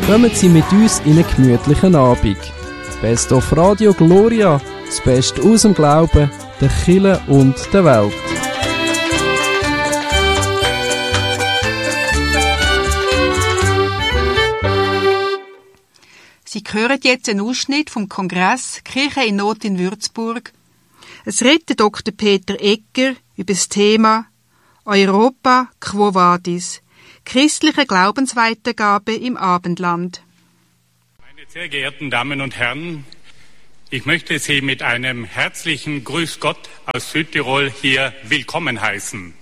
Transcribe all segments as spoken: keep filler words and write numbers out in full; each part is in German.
kommen Sie mit uns in einen gemütlichen Abend. Best of Radio Gloria, das Beste aus dem Glauben, der Kirche und der Welt. Sie hören jetzt einen Ausschnitt vom Kongress Kirche in Not in Würzburg. Es redet Doktor Peter Egger über das Thema Europa Quo Vadis, christliche Glaubensweitergabe im Abendland. Meine sehr geehrten Damen und Herren, ich möchte Sie mit einem herzlichen Grüß Gott aus Südtirol hier willkommen heißen.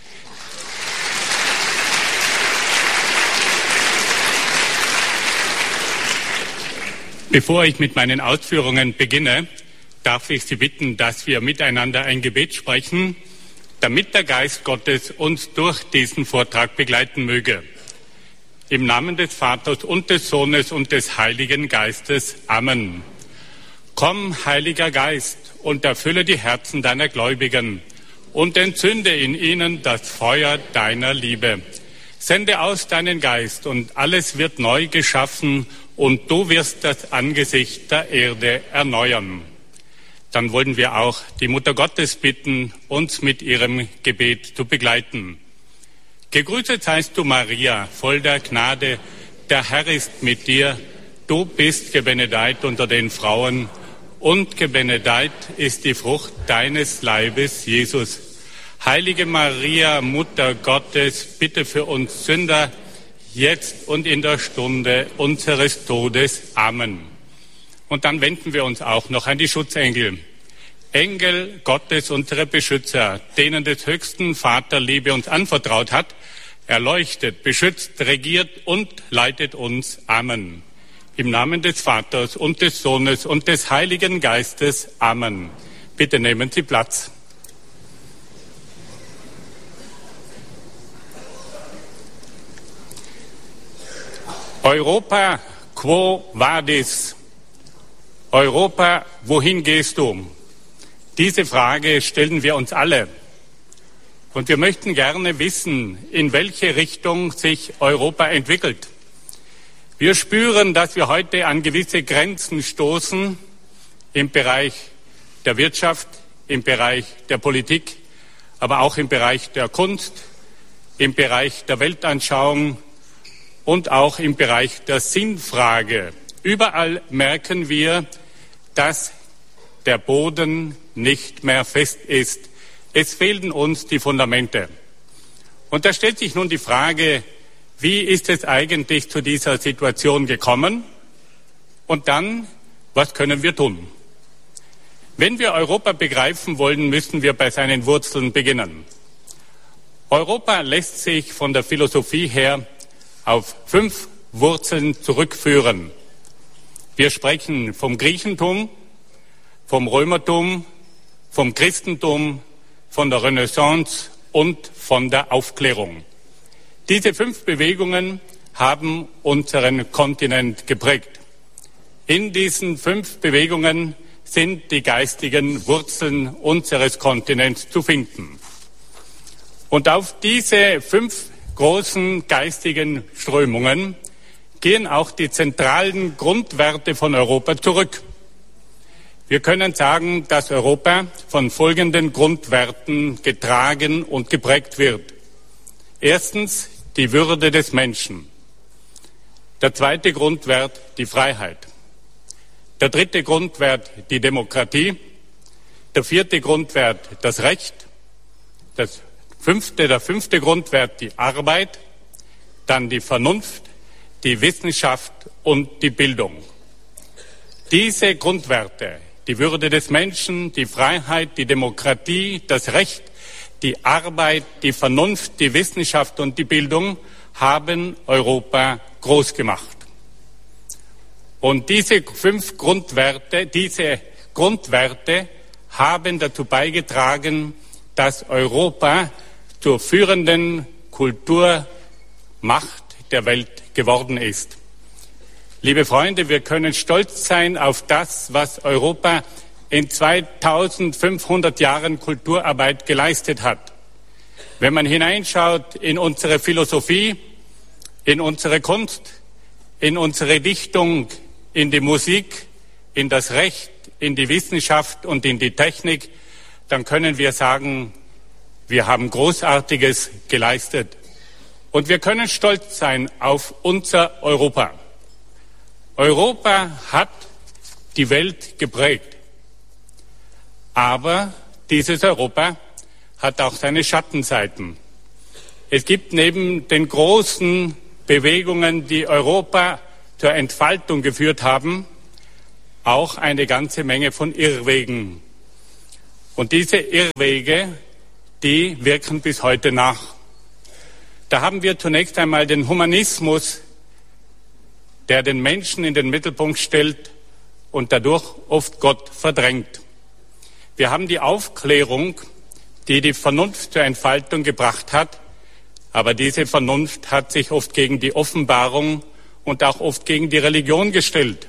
Bevor ich mit meinen Ausführungen beginne, darf ich Sie bitten, dass wir miteinander ein Gebet sprechen, damit der Geist Gottes uns durch diesen Vortrag begleiten möge. Im Namen des Vaters und des Sohnes und des Heiligen Geistes. Amen. Komm, Heiliger Geist, und erfülle die Herzen deiner Gläubigen und entzünde in ihnen das Feuer deiner Liebe. Sende aus deinen Geist, und alles wird neu geschaffen, und du wirst das Angesicht der Erde erneuern. Dann wollen wir auch die Mutter Gottes bitten, uns mit ihrem Gebet zu begleiten. Gegrüßet seist du, Maria, voll der Gnade, der Herr ist mit dir. Du bist gebenedeit unter den Frauen, und gebenedeit ist die Frucht deines Leibes, Jesus. Heilige Maria, Mutter Gottes, bitte für uns Sünder, jetzt und in der Stunde unseres Todes. Amen. Und dann wenden wir uns auch noch an die Schutzengel. Engel Gottes, unsere Beschützer, denen des höchsten Vaterliebe uns anvertraut hat, erleuchtet, beschützt, regiert und leitet uns. Amen. Im Namen des Vaters und des Sohnes und des Heiligen Geistes. Amen. Bitte nehmen Sie Platz. Europa, quo vadis? Europa, wohin gehst du? Diese Frage stellen wir uns alle. Und wir möchten gerne wissen, in welche Richtung sich Europa entwickelt. Wir spüren, dass wir heute an gewisse Grenzen stoßen im Bereich der Wirtschaft, im Bereich der Politik, aber auch im Bereich der Kunst, im Bereich der Weltanschauung und auch im Bereich der Sinnfrage. Überall merken wir, dass der Boden nicht mehr fest ist. Es fehlten uns die Fundamente. Und da stellt sich nun die Frage, wie ist es eigentlich zu dieser Situation gekommen? Und dann, was können wir tun? Wenn wir Europa begreifen wollen, müssen wir bei seinen Wurzeln beginnen. Europa lässt sich von der Philosophie her auf fünf Wurzeln zurückführen. Wir sprechen vom Griechentum, vom Römertum, vom Christentum, von der Renaissance und von der Aufklärung. Diese fünf Bewegungen haben unseren Kontinent geprägt. In diesen fünf Bewegungen sind die geistigen Wurzeln unseres Kontinents zu finden. Und auf diese fünf großen geistigen Strömungen gehen auch die zentralen Grundwerte von Europa zurück. Wir können sagen, dass Europa von folgenden Grundwerten getragen und geprägt wird. Erstens die Würde des Menschen. Der zweite Grundwert die Freiheit. Der dritte Grundwert die Demokratie. Der vierte Grundwert das Recht. Das fünfte, der fünfte Grundwert die Arbeit. Dann die Vernunft, die Wissenschaft und die Bildung. Diese Grundwerte, die Würde des Menschen, die Freiheit, die Demokratie, das Recht, die Arbeit, die Vernunft, die Wissenschaft und die Bildung haben Europa groß gemacht. Und diese fünf Grundwerte, diese Grundwerte haben dazu beigetragen, dass Europa zur führenden Kulturmacht der Welt geworden ist. Liebe Freunde, wir können stolz sein auf das, was Europa in zweitausendfünfhundert Jahren Kulturarbeit geleistet hat. Wenn man hineinschaut in unsere Philosophie, in unsere Kunst, in unsere Dichtung, in die Musik, in das Recht, in die Wissenschaft und in die Technik, dann können wir sagen, wir haben Großartiges geleistet. Und wir können stolz sein auf unser Europa. Europa hat die Welt geprägt. Aber dieses Europa hat auch seine Schattenseiten. Es gibt neben den großen Bewegungen, die Europa zur Entfaltung geführt haben, auch eine ganze Menge von Irrwegen. Und diese Irrwege, die wirken bis heute nach. Da haben wir zunächst einmal den Humanismus, der den Menschen in den Mittelpunkt stellt und dadurch oft Gott verdrängt. Wir haben die Aufklärung, die die Vernunft zur Entfaltung gebracht hat, aber diese Vernunft hat sich oft gegen die Offenbarung und auch oft gegen die Religion gestellt.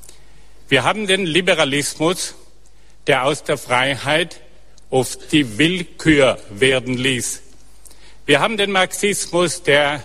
Wir haben den Liberalismus, der aus der Freiheit oft die Willkür werden ließ. Wir haben den Marxismus, der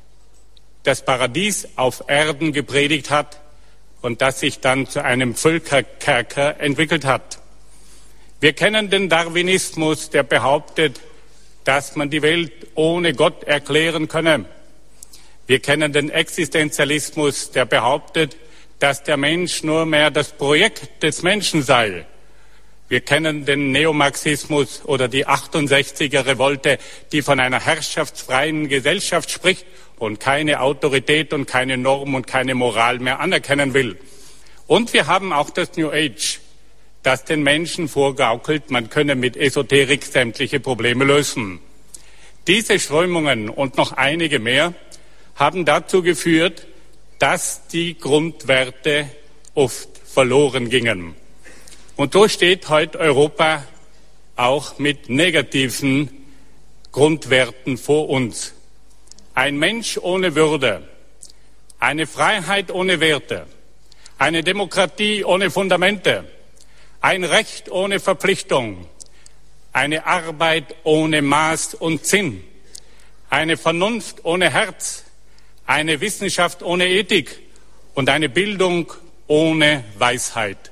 das Paradies auf Erden gepredigt hat und das sich dann zu einem Völkerkerker entwickelt hat. Wir kennen den Darwinismus, der behauptet, dass man die Welt ohne Gott erklären könne. Wir kennen den Existenzialismus, der behauptet, dass der Mensch nur mehr das Projekt des Menschen sei. Wir kennen den Neomarxismus oder die achtundsechziger Revolte, die von einer herrschaftsfreien Gesellschaft spricht und keine Autorität und keine Norm und keine Moral mehr anerkennen will. Und wir haben auch das New Age, das den Menschen vorgaukelt, man könne mit Esoterik sämtliche Probleme lösen. Diese Strömungen und noch einige mehr haben dazu geführt, dass die Grundwerte oft verloren gingen. Und so steht heute Europa auch mit negativen Grundwerten vor uns. Ein Mensch ohne Würde, eine Freiheit ohne Werte, eine Demokratie ohne Fundamente, ein Recht ohne Verpflichtung, eine Arbeit ohne Maß und Sinn, eine Vernunft ohne Herz, eine Wissenschaft ohne Ethik und eine Bildung ohne Weisheit.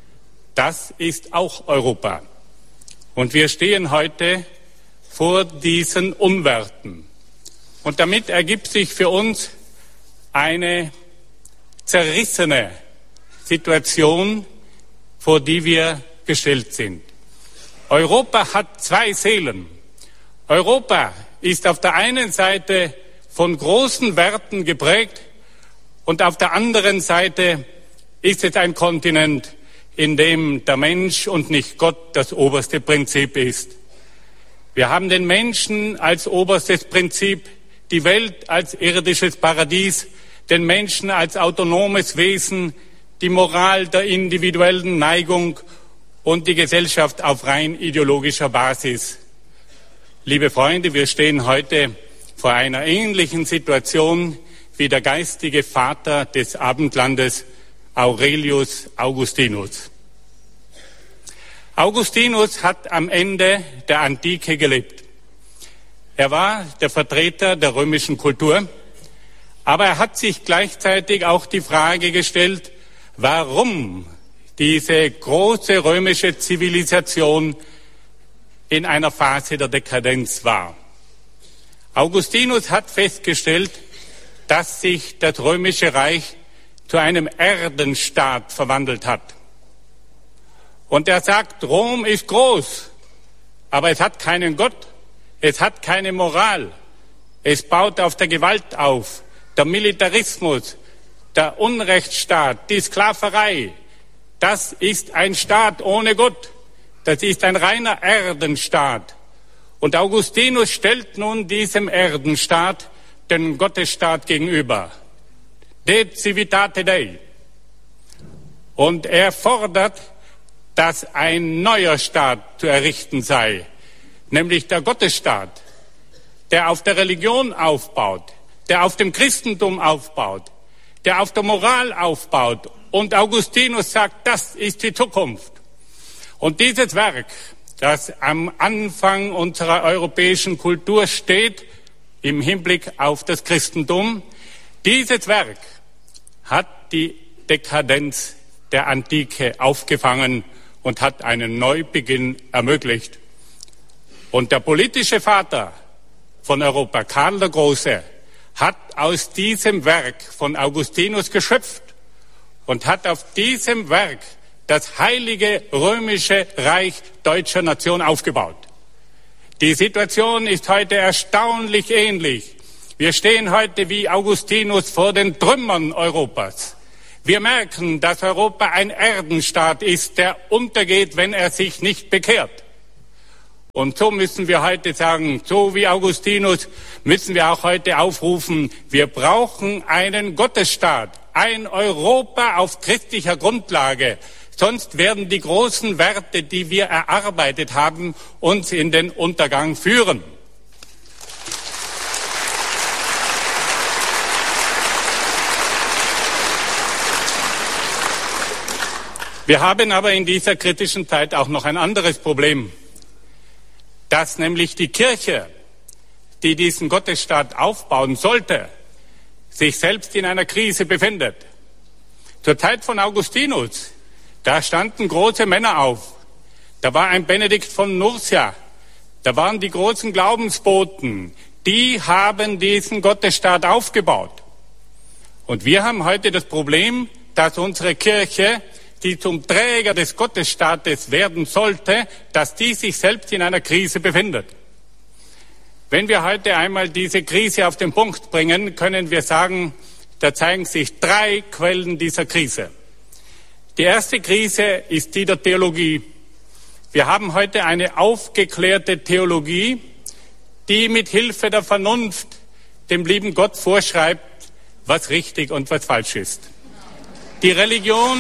Das ist auch Europa. Und wir stehen heute vor diesen Unwerten. Und damit ergibt sich für uns eine zerrissene Situation, vor die wir gestellt sind. Europa hat zwei Seelen. Europa ist auf der einen Seite von großen Werten geprägt und auf der anderen Seite ist es ein Kontinent, in dem der Mensch und nicht Gott das oberste Prinzip ist. Wir haben den Menschen als oberstes Prinzip, die Welt als irdisches Paradies, den Menschen als autonomes Wesen, die Moral der individuellen Neigung und die Gesellschaft auf rein ideologischer Basis. Liebe Freunde, wir stehen heute vor einer ähnlichen Situation wie der geistige Vater des Abendlandes, Aurelius Augustinus. Augustinus hat am Ende der Antike gelebt. Er war der Vertreter der römischen Kultur, aber er hat sich gleichzeitig auch die Frage gestellt, warum diese große römische Zivilisation in einer Phase der Dekadenz war. Augustinus hat festgestellt, dass sich das römische Reich zu einem Erdenstaat verwandelt hat. Und er sagt, Rom ist groß, aber es hat keinen Gott, es hat keine Moral, es baut auf der Gewalt auf, der Militarismus, der Unrechtsstaat, die Sklaverei. Das ist ein Staat ohne Gott, das ist ein reiner Erdenstaat. Und Augustinus stellt nun diesem Erdenstaat den Gottesstaat gegenüber. De civitate Dei. Und er fordert, dass ein neuer Staat zu errichten sei, nämlich der Gottesstaat, der auf der Religion aufbaut, der auf dem Christentum aufbaut, der auf der Moral aufbaut. Und Augustinus sagt, das ist die Zukunft. Und dieses Werk, das am Anfang unserer europäischen Kultur steht, im Hinblick auf das Christentum, dieses Werk die Dekadenz der Antike aufgefangen und hat einen Neubeginn ermöglicht. Und der politische Vater von Europa, Karl der Große, hat aus diesem Werk von Augustinus geschöpft und hat auf diesem Werk das heilige römische Reich deutscher Nation aufgebaut. Die Situation ist heute erstaunlich ähnlich. Wir stehen heute wie Augustinus vor den Trümmern Europas. Wir merken, dass Europa ein Erdenstaat ist, der untergeht, wenn er sich nicht bekehrt. Und so müssen wir heute sagen, so wie Augustinus müssen wir auch heute aufrufen, wir brauchen einen Gottesstaat, ein Europa auf christlicher Grundlage. Sonst werden die großen Werte, die wir erarbeitet haben, uns in den Untergang führen. Wir haben aber in dieser kritischen Zeit auch noch ein anderes Problem, dass nämlich die Kirche, die diesen Gottesstaat aufbauen sollte, sich selbst in einer Krise befindet. Zur Zeit von Augustinus, da standen große Männer auf. Da war ein Benedikt von Nursia, da waren die großen Glaubensboten, die haben diesen Gottesstaat aufgebaut. Und wir haben heute das Problem, dass unsere Kirche, die zum Träger des Gottesstaates werden sollte, dass die sich selbst in einer Krise befindet. Wenn wir heute einmal diese Krise auf den Punkt bringen, können wir sagen, da zeigen sich drei Quellen dieser Krise. Die erste Krise ist die der Theologie. Wir haben heute eine aufgeklärte Theologie, die mit Hilfe der Vernunft dem lieben Gott vorschreibt, was richtig und was falsch ist. Die Religion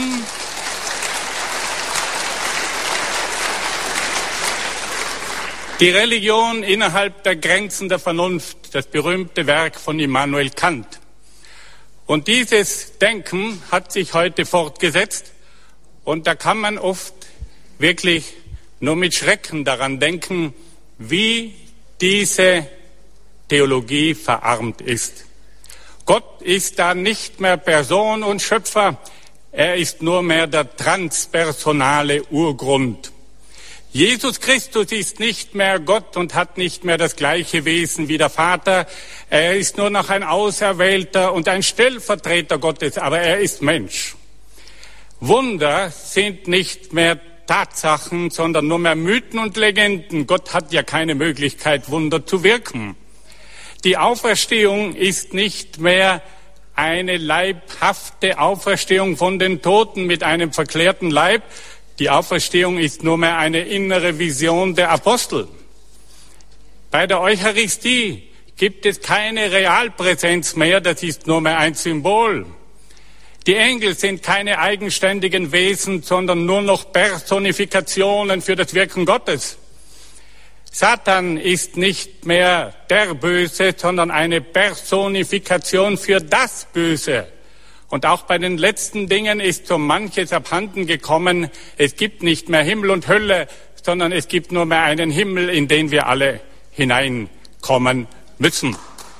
Die Religion innerhalb der Grenzen der Vernunft, das berühmte Werk von Immanuel Kant. Und dieses Denken hat sich heute fortgesetzt und da kann man oft wirklich nur mit Schrecken daran denken, wie diese Theologie verarmt ist. Gott ist da nicht mehr Person und Schöpfer, er ist nur mehr der transpersonale Urgrund. Jesus Christus ist nicht mehr Gott und hat nicht mehr das gleiche Wesen wie der Vater. Er ist nur noch ein Auserwählter und ein Stellvertreter Gottes, aber er ist Mensch. Wunder sind nicht mehr Tatsachen, sondern nur mehr Mythen und Legenden. Gott hat ja keine Möglichkeit, Wunder zu wirken. Die Auferstehung ist nicht mehr eine leibhafte Auferstehung von den Toten mit einem verklärten Leib. Die Auferstehung ist nur mehr eine innere Vision der Apostel. Bei der Eucharistie gibt es keine Realpräsenz mehr, das ist nur mehr ein Symbol. Die Engel sind keine eigenständigen Wesen, sondern nur noch Personifikationen für das Wirken Gottes. Satan ist nicht mehr der Böse, sondern eine Personifikation für das Böse. Und auch bei den letzten Dingen ist so manches abhanden gekommen. Es gibt nicht mehr Himmel und Hölle, sondern es gibt nur mehr einen Himmel, in den wir alle hineinkommen müssen.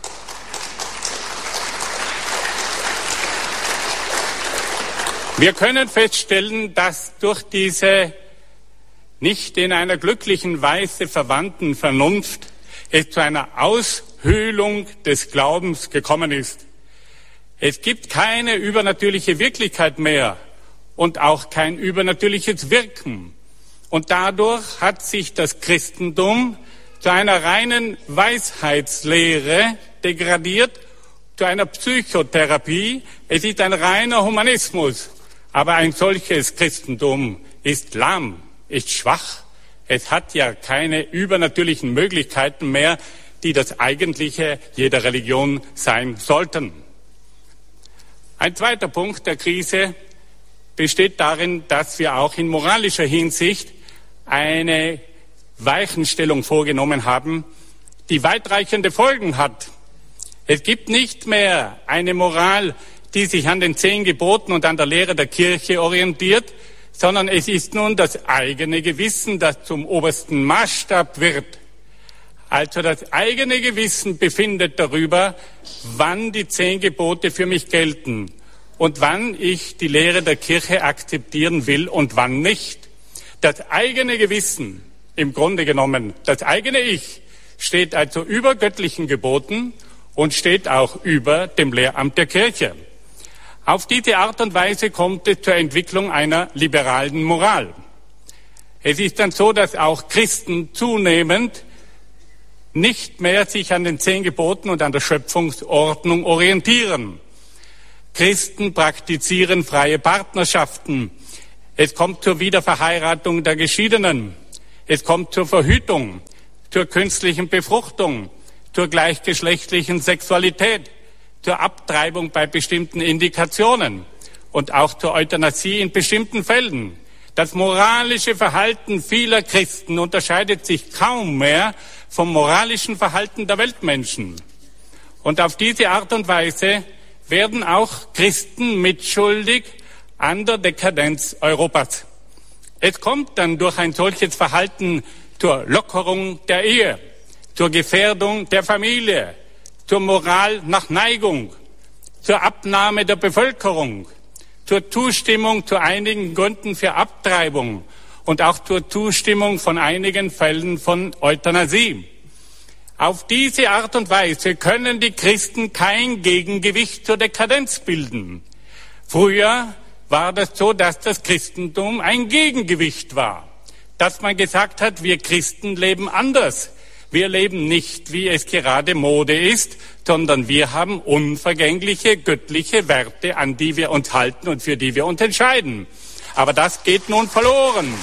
Wir können feststellen, dass durch diese nicht in einer glücklichen Weise verwandten Vernunft es zu einer Aushöhlung des Glaubens gekommen ist. Es gibt keine übernatürliche Wirklichkeit mehr und auch kein übernatürliches Wirken. Und dadurch hat sich das Christentum zu einer reinen Weisheitslehre degradiert, zu einer Psychotherapie. Es ist ein reiner Humanismus. Aber ein solches Christentum ist lahm, ist schwach. Es hat ja keine übernatürlichen Möglichkeiten mehr, die das Eigentliche jeder Religion sein sollten. Ein zweiter Punkt der Krise besteht darin, dass wir auch in moralischer Hinsicht eine Weichenstellung vorgenommen haben, die weitreichende Folgen hat. Es gibt nicht mehr eine Moral, die sich an den zehn Geboten und an der Lehre der Kirche orientiert, sondern es ist nun das eigene Gewissen, das zum obersten Maßstab wird. Also das eigene Gewissen befindet darüber, wann die zehn Gebote für mich gelten. und wann ich die Lehre der Kirche akzeptieren will und wann nicht. Das eigene Gewissen, im Grunde genommen, das eigene Ich, steht also über göttlichen Geboten und steht auch über dem Lehramt der Kirche. Auf diese Art und Weise kommt es zur Entwicklung einer liberalen Moral. Es ist dann so, dass auch Christen zunehmend nicht mehr sich an den zehn Geboten und an der Schöpfungsordnung orientieren. Christen praktizieren freie Partnerschaften. Es kommt zur Wiederverheiratung der Geschiedenen. Es kommt zur Verhütung, zur künstlichen Befruchtung, zur gleichgeschlechtlichen Sexualität, zur Abtreibung bei bestimmten Indikationen und auch zur Euthanasie in bestimmten Fällen. Das moralische Verhalten vieler Christen unterscheidet sich kaum mehr vom moralischen Verhalten der Weltmenschen. Und auf diese Art und Weise werden auch Christen mitschuldig an der Dekadenz Europas. Es kommt dann durch ein solches Verhalten zur Lockerung der Ehe, zur Gefährdung der Familie, zur Moral nach Neigung, zur Abnahme der Bevölkerung, zur Zustimmung zu einigen Gründen für Abtreibung und auch zur Zustimmung von einigen Fällen von Euthanasie. Auf diese Art und Weise können die Christen kein Gegengewicht zur Dekadenz bilden. Früher war das so, dass das Christentum ein Gegengewicht war. Dass man gesagt hat, wir Christen leben anders. Wir leben nicht, wie es gerade Mode ist, sondern wir haben unvergängliche, göttliche Werte, an die wir uns halten und für die wir uns entscheiden. Aber das geht nun verloren.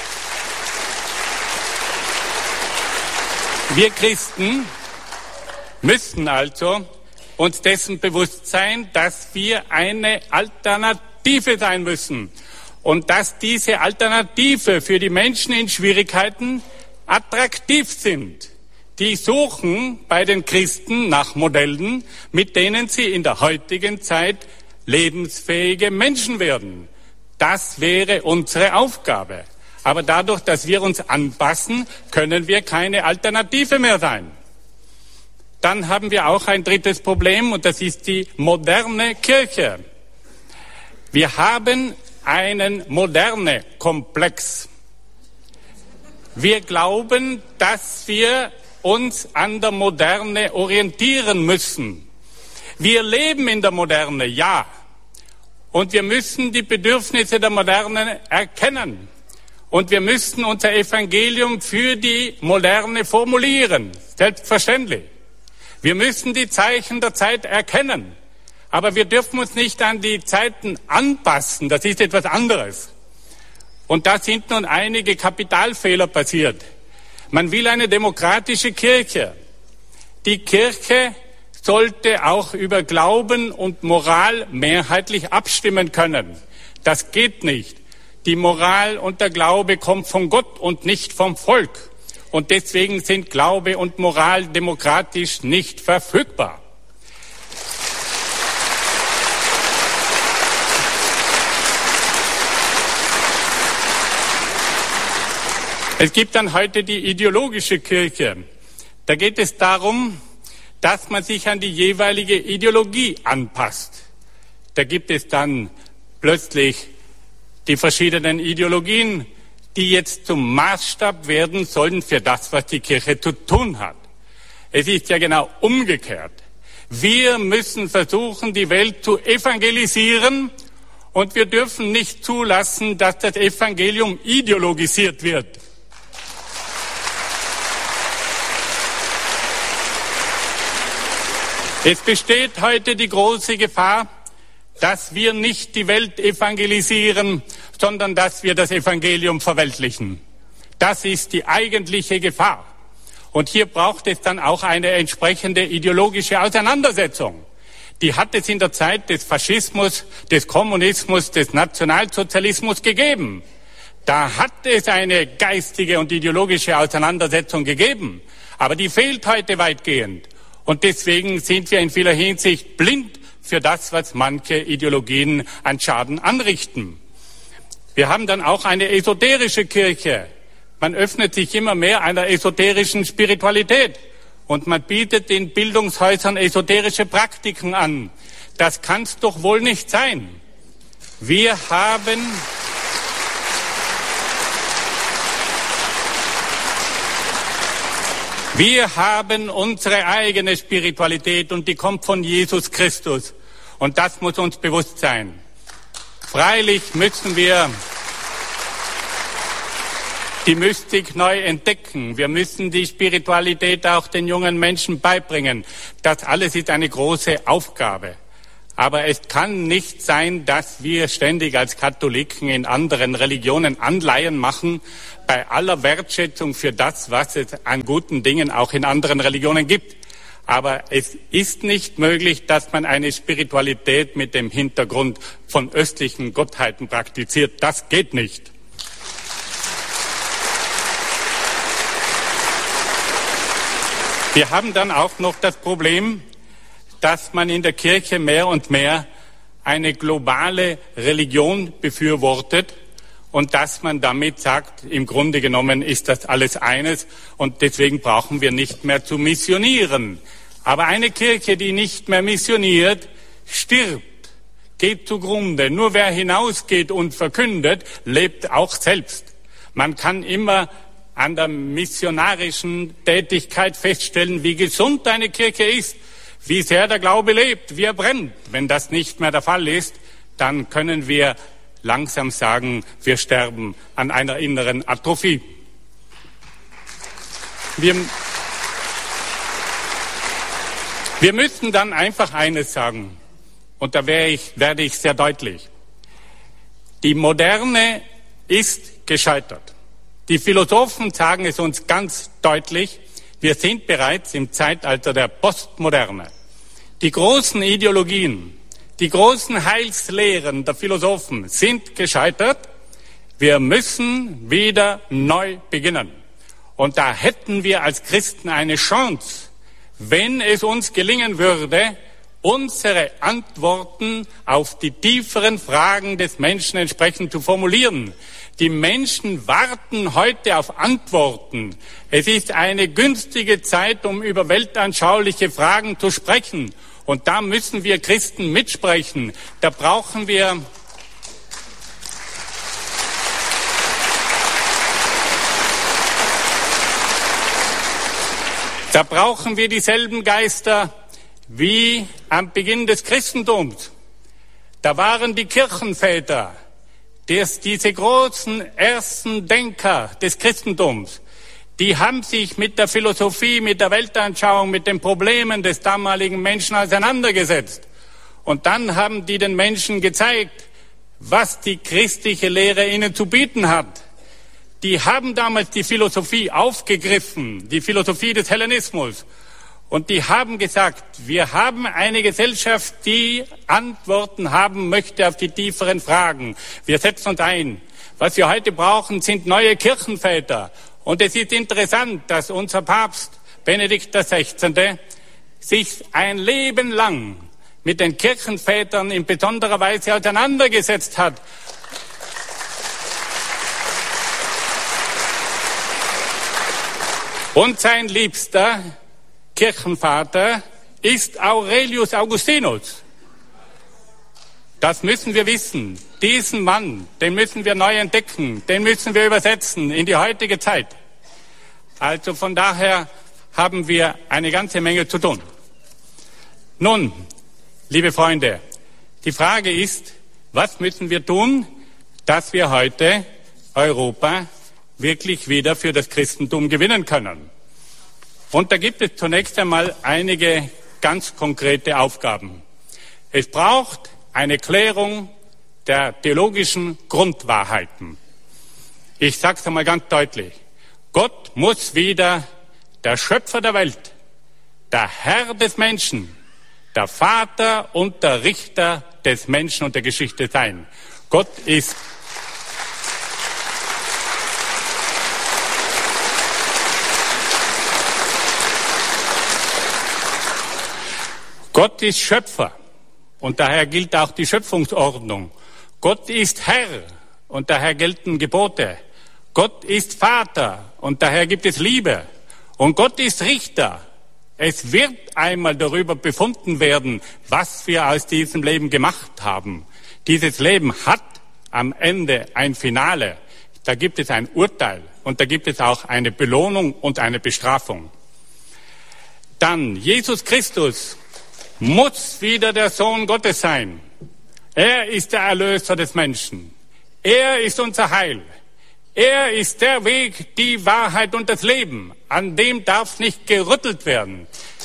Wir Christen müssen also uns dessen bewusst sein, dass wir eine Alternative sein müssen und dass diese Alternative für die Menschen in Schwierigkeiten attraktiv sind. Die suchen bei den Christen nach Modellen, mit denen sie in der heutigen Zeit lebensfähige Menschen werden. Das wäre unsere Aufgabe. Aber dadurch, dass wir uns anpassen, können wir keine Alternative mehr sein. Dann haben wir auch ein drittes Problem, und das ist die moderne Kirche. Wir haben einen moderne Komplex. Wir glauben, dass wir uns an der Moderne orientieren müssen. Wir leben in der Moderne, ja. Und wir müssen die Bedürfnisse der Moderne erkennen. Und wir müssen unser Evangelium für die Moderne formulieren. Selbstverständlich. Wir müssen die Zeichen der Zeit erkennen. Aber wir dürfen uns nicht an die Zeiten anpassen. Das ist etwas anderes. Und da sind nun einige Kapitalfehler passiert. Man will eine demokratische Kirche. Die Kirche sollte auch über Glauben und Moral mehrheitlich abstimmen können. Das geht nicht. Die Moral und der Glaube kommt von Gott und nicht vom Volk. Und deswegen sind Glaube und Moral demokratisch nicht verfügbar. Es gibt dann heute die ideologische Kirche. Da geht es darum, dass man sich an die jeweilige Ideologie anpasst. Da gibt es dann plötzlich die verschiedenen Ideologien, die jetzt zum Maßstab werden sollen für das, was die Kirche zu tun hat. Es ist ja genau umgekehrt. Wir müssen versuchen, die Welt zu evangelisieren, und wir dürfen nicht zulassen, dass das Evangelium ideologisiert wird. Es besteht heute die große Gefahr, dass wir nicht die Welt evangelisieren, sondern dass wir das Evangelium verweltlichen. Das ist die eigentliche Gefahr. Und hier braucht es dann auch eine entsprechende ideologische Auseinandersetzung. Die hat es in der Zeit des Faschismus, des Kommunismus, des Nationalsozialismus gegeben. Da hat es eine geistige und ideologische Auseinandersetzung gegeben. Aber die fehlt heute weitgehend. Und deswegen sind wir in vieler Hinsicht blind für das, was manche Ideologien an Schaden anrichten. Wir haben dann auch eine esoterische Kirche. Man öffnet sich immer mehr einer esoterischen Spiritualität. Und man bietet den Bildungshäusern esoterische Praktiken an. das kann's doch wohl nicht sein. Wir haben Wir haben unsere eigene Spiritualität und die kommt von Jesus Christus. Und das muss uns bewusst sein. Freilich müssen wir die Mystik neu entdecken. Wir müssen die Spiritualität auch den jungen Menschen beibringen. Das alles ist eine große Aufgabe. Aber es kann nicht sein, dass wir ständig als Katholiken in anderen Religionen Anleihen machen, bei aller Wertschätzung für das, was es an guten Dingen auch in anderen Religionen gibt. Aber es ist nicht möglich, dass man eine Spiritualität mit dem Hintergrund von östlichen Gottheiten praktiziert. Das geht nicht. Wir haben dann auch noch das Problem, dass man in der Kirche mehr und mehr eine globale Religion befürwortet und dass man damit sagt, im Grunde genommen ist das alles eines und deswegen brauchen wir nicht mehr zu missionieren. Aber eine Kirche, die nicht mehr missioniert, stirbt, geht zugrunde. Nur wer hinausgeht und verkündet, lebt auch selbst. Man kann immer an der missionarischen Tätigkeit feststellen, wie gesund eine Kirche ist, wie sehr der Glaube lebt, wie er brennt. Wenn das nicht mehr der Fall ist, dann können wir langsam sagen, wir sterben an einer inneren Atrophie. Wir, wir müssen dann einfach eines sagen, und da werde ich, werde ich sehr deutlich. Die Moderne ist gescheitert. Die Philosophen sagen es uns ganz deutlich, wir sind bereits im Zeitalter der Postmoderne. Die großen Ideologien, die großen Heilslehren der Philosophen sind gescheitert. Wir müssen wieder neu beginnen. Und da hätten wir als Christen eine Chance, wenn es uns gelingen würde, unsere Antworten auf die tieferen Fragen des Menschen entsprechend zu formulieren. Die Menschen warten heute auf Antworten. Es ist eine günstige Zeit, um über weltanschauliche Fragen zu sprechen. Und da müssen wir Christen mitsprechen. Da brauchen wir Da brauchen wir dieselben Geister wie am Beginn des Christentums. Da waren die Kirchenväter, des, diese großen ersten Denker des Christentums, die haben sich mit der Philosophie, mit der Weltanschauung, mit den Problemen des damaligen Menschen auseinandergesetzt. Und dann haben die den Menschen gezeigt, was die christliche Lehre ihnen zu bieten hat. Die haben damals die Philosophie aufgegriffen, die Philosophie des Hellenismus. Und die haben gesagt, wir haben eine Gesellschaft, die Antworten haben möchte auf die tieferen Fragen. Wir setzen uns ein. Was wir heute brauchen, sind neue Kirchenväter. Und es ist interessant, dass unser Papst Benedikt der Sechzehnte sich ein Leben lang mit den Kirchenvätern in besonderer Weise auseinandergesetzt hat. Und sein liebster Kirchenvater ist Aurelius Augustinus. Das müssen wir wissen. Diesen Mann, den müssen wir neu entdecken, den müssen wir übersetzen in die heutige Zeit. Also von daher haben wir eine ganze Menge zu tun. Nun, liebe Freunde, die Frage ist, was müssen wir tun, dass wir heute Europa wirklich wieder für das Christentum gewinnen können? Und da gibt es zunächst einmal einige ganz konkrete Aufgaben. Es braucht eine Klärung der theologischen Grundwahrheiten. Ich sage es einmal ganz deutlich. Gott muss wieder der Schöpfer der Welt, der Herr des Menschen, der Vater und der Richter des Menschen und der Geschichte sein. Gott ist Gott ist Schöpfer und daher gilt auch die Schöpfungsordnung. Gott ist Herr und daher gelten Gebote. Gott ist Vater und daher gibt es Liebe. Und Gott ist Richter Es wird einmal darüber befunden werden, was wir aus diesem Leben gemacht haben. Dieses Leben hat am Ende ein Finale. Da gibt es ein Urteil und da gibt es auch eine Belohnung und eine Bestrafung. Dann, Jesus Christus muss wieder der Sohn Gottes sein. Er ist der Erlöser des Menschen. Er ist unser Heil. Er ist der Weg, die Wahrheit und das Leben. An dem darf nicht gerüttelt werden.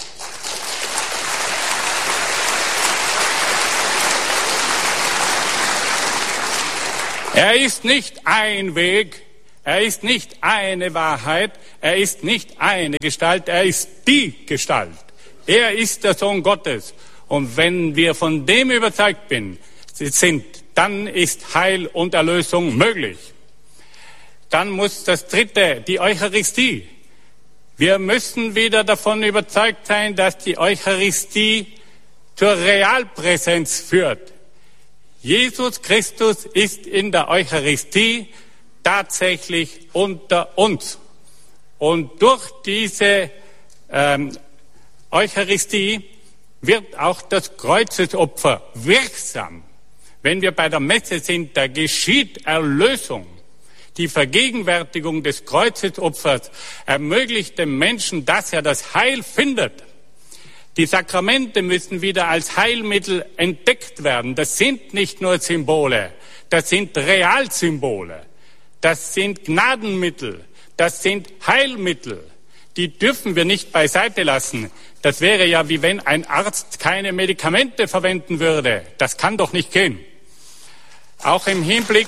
Er ist nicht ein Weg, er ist nicht eine Wahrheit, er ist nicht eine Gestalt, er ist die Gestalt. Er ist der Sohn Gottes. Und wenn wir von dem überzeugt sind, dann ist Heil und Erlösung möglich. Dann muss das Dritte, die Eucharistie. Wir müssen wieder davon überzeugt sein, dass die Eucharistie zur Realpräsenz führt. Jesus Christus ist in der Eucharistie tatsächlich unter uns. Und durch diese ähm, Eucharistie wird auch das Kreuzesopfer wirksam. Wenn wir bei der Messe sind, da geschieht Erlösung. Die Vergegenwärtigung des Kreuzesopfers ermöglicht dem Menschen, dass er das Heil findet. Die Sakramente müssen wieder als Heilmittel entdeckt werden. Das sind nicht nur Symbole, das sind Realsymbole, das sind Gnadenmittel, das sind Heilmittel. Die dürfen wir nicht beiseite lassen. Das wäre ja, wie wenn ein Arzt keine Medikamente verwenden würde. Das kann doch nicht gehen. Auch im Hinblick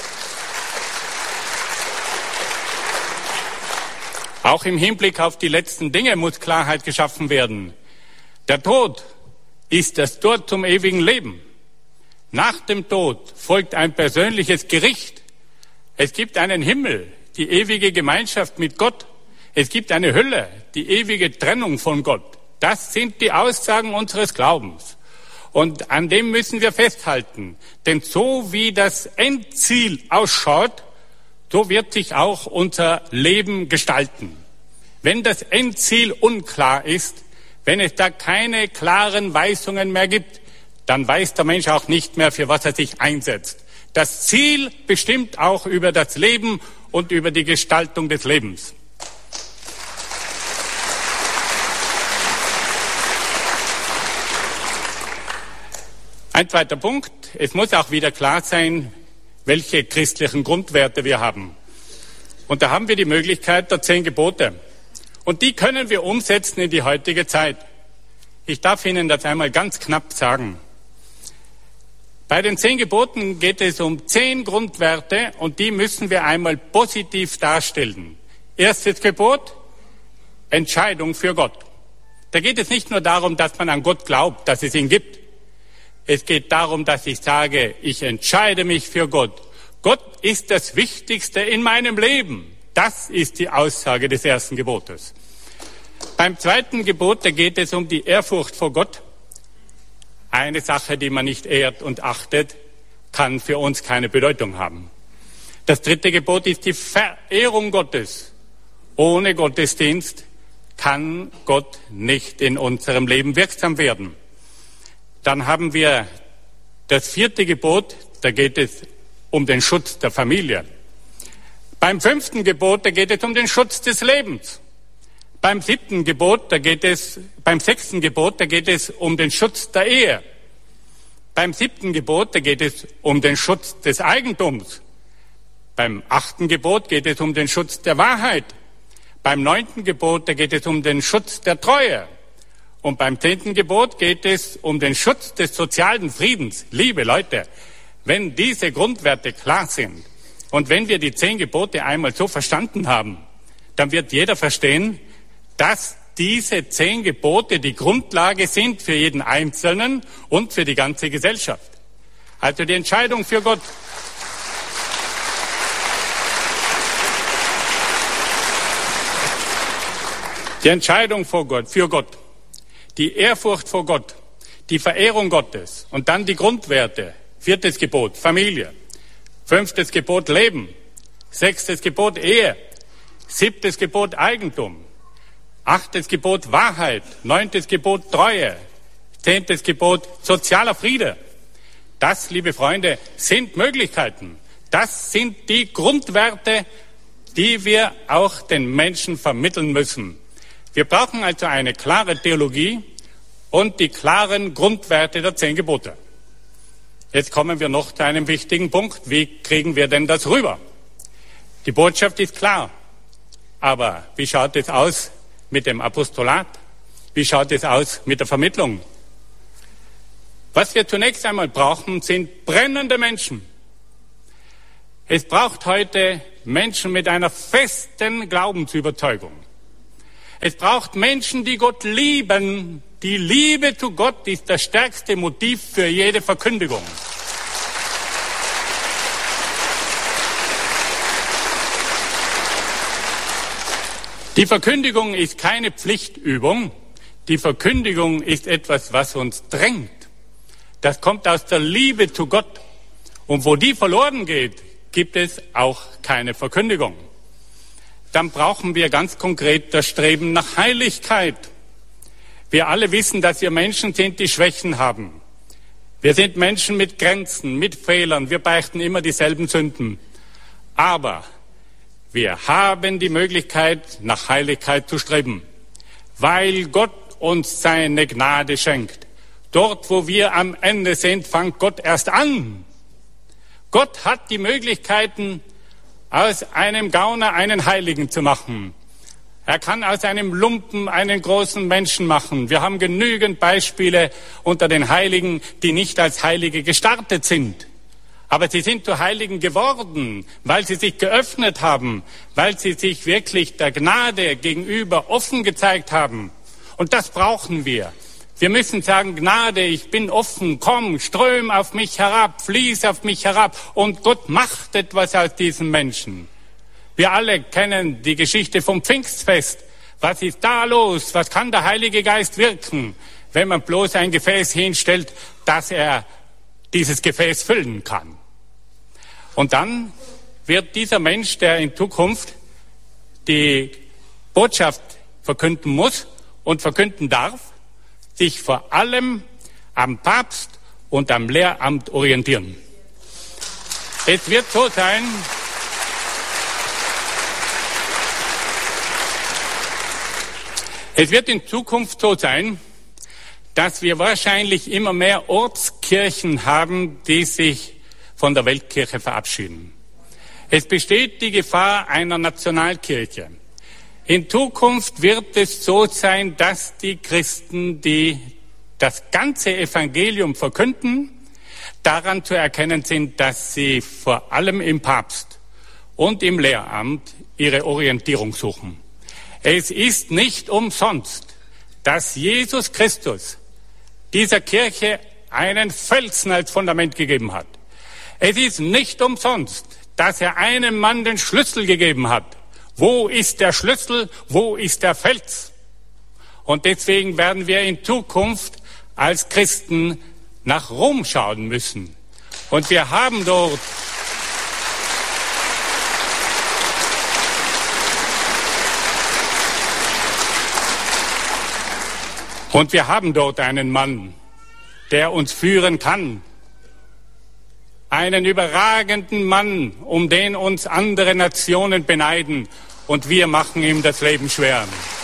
Auch im Hinblick auf die letzten Dinge muss Klarheit geschaffen werden. Der Tod ist das Tor zum ewigen Leben. Nach dem Tod folgt ein persönliches Gericht. Es gibt einen Himmel, die ewige Gemeinschaft mit Gott. Es gibt eine Hölle, die ewige Trennung von Gott. Das sind die Aussagen unseres Glaubens. Und an dem müssen wir festhalten. Denn so wie das Endziel ausschaut, so wird sich auch unser Leben gestalten. Wenn das Endziel unklar ist, wenn es da keine klaren Weisungen mehr gibt, dann weiß der Mensch auch nicht mehr, für was er sich einsetzt. Das Ziel bestimmt auch über das Leben und über die Gestaltung des Lebens. Ein zweiter Punkt, es muss auch wieder klar sein, welche christlichen Grundwerte wir haben. Und da haben wir die Möglichkeit der zehn Gebote. Und die können wir umsetzen in die heutige Zeit. Ich darf Ihnen das einmal ganz knapp sagen. Bei den zehn Geboten geht es um zehn Grundwerte und die müssen wir einmal positiv darstellen. Erstes Gebot, Entscheidung für Gott. Da geht es nicht nur darum, dass man an Gott glaubt, dass es ihn gibt. Es geht darum, dass ich sage, ich entscheide mich für Gott. Gott ist das Wichtigste in meinem Leben. Das ist die Aussage des ersten Gebotes. Beim zweiten Gebot, da geht es um die Ehrfurcht vor Gott. Eine Sache, die man nicht ehrt und achtet, kann für uns keine Bedeutung haben. Das dritte Gebot ist die Verehrung Gottes. Ohne Gottesdienst kann Gott nicht in unserem Leben wirksam werden. Dann haben wir das vierte Gebot, da geht es um den Schutz der Familie. Beim fünften Gebot, da geht es um den Schutz des Lebens. Beim siebten Gebot, da geht es, beim sechsten Gebot, da geht es um den Schutz der Ehe. Beim siebten Gebot, da geht es um den Schutz des Eigentums. Beim achten Gebot geht es um den Schutz der Wahrheit. Beim neunten Gebot, da geht es um den Schutz der Treue. Und beim zehnten Gebot geht es um den Schutz des sozialen Friedens. Liebe Leute, wenn diese Grundwerte klar sind und wenn wir die zehn Gebote einmal so verstanden haben, dann wird jeder verstehen, dass diese zehn Gebote die Grundlage sind für jeden Einzelnen und für die ganze Gesellschaft. Also die Entscheidung für Gott. Die Entscheidung für Gott, für Gott. Die Ehrfurcht vor Gott, die Verehrung Gottes und dann die Grundwerte. Viertes Gebot, Familie. Fünftes Gebot, Leben. Sechstes Gebot, Ehe. Siebtes Gebot, Eigentum. Achtes Gebot Wahrheit, neuntes Gebot Treue, zehntes Gebot sozialer Friede. Das, liebe Freunde, sind Möglichkeiten. Das sind die Grundwerte, die wir auch den Menschen vermitteln müssen. Wir brauchen also eine klare Theologie und die klaren Grundwerte der zehn Gebote. Jetzt kommen wir noch zu einem wichtigen Punkt. Wie kriegen wir denn das rüber? Die Botschaft ist klar. Aber wie schaut es aus mit dem Apostolat? Wie schaut es aus mit der Vermittlung? Was wir zunächst einmal brauchen, sind brennende Menschen. Es braucht heute Menschen mit einer festen Glaubensüberzeugung. Es braucht Menschen, die Gott lieben. Die Liebe zu Gott ist das stärkste Motiv für jede Verkündigung. Die Verkündigung ist keine Pflichtübung. Die Verkündigung ist etwas, was uns drängt. Das kommt aus der Liebe zu Gott. Und wo die verloren geht, gibt es auch keine Verkündigung. Dann brauchen wir ganz konkret das Streben nach Heiligkeit. Wir alle wissen, dass wir Menschen sind, die Schwächen haben. Wir sind Menschen mit Grenzen, mit Fehlern. Wir beichten immer dieselben Sünden. Aber wir haben die Möglichkeit, nach Heiligkeit zu streben, weil Gott uns seine Gnade schenkt. Dort, wo wir am Ende sind, fängt Gott erst an. Gott hat die Möglichkeiten, aus einem Gauner einen Heiligen zu machen. Er kann aus einem Lumpen einen großen Menschen machen. Wir haben genügend Beispiele unter den Heiligen, die nicht als Heilige gestartet sind. Aber sie sind zu Heiligen geworden, weil sie sich geöffnet haben, weil sie sich wirklich der Gnade gegenüber offen gezeigt haben. Und das brauchen wir. Wir müssen sagen, Gnade, ich bin offen, komm, ström auf mich herab, fließ auf mich herab. Und Gott macht etwas aus diesen Menschen. Wir alle kennen die Geschichte vom Pfingstfest. Was ist da los? Was kann der Heilige Geist wirken, wenn man bloß ein Gefäß hinstellt, dass er dieses Gefäß füllen kann? Und dann wird dieser Mensch, der in Zukunft die Botschaft verkünden muss und verkünden darf, sich vor allem am Papst und am Lehramt orientieren. Es wird so sein, es wird in Zukunft so sein, dass wir wahrscheinlich immer mehr Ortskirchen haben, die sich von der Weltkirche verabschieden. Es besteht die Gefahr einer Nationalkirche. In Zukunft wird es so sein, dass die Christen, die das ganze Evangelium verkünden, daran zu erkennen sind, dass sie vor allem im Papst und im Lehramt ihre Orientierung suchen. Es ist nicht umsonst, dass Jesus Christus dieser Kirche einen Felsen als Fundament gegeben hat. Es ist nicht umsonst, dass er einem Mann den Schlüssel gegeben hat. Wo ist der Schlüssel? Wo ist der Fels? Und deswegen werden wir in Zukunft als Christen nach Rom schauen müssen. Und wir haben dort und wir haben dort einen Mann, der uns führen kann. Einen überragenden Mann, um den uns andere Nationen beneiden, und wir machen ihm das Leben schwer.